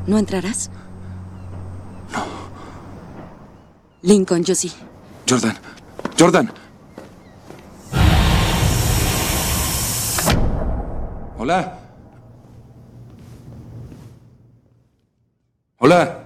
¿No entrarás? No. Lincoln, yo sí. Jordan. Jordan. Hola. Hola.